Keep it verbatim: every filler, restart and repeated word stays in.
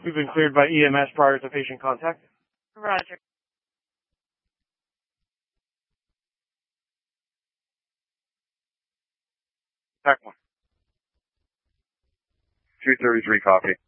We've been cleared by E M S prior to patient contact. Roger. Back one. two thirty-three, copy.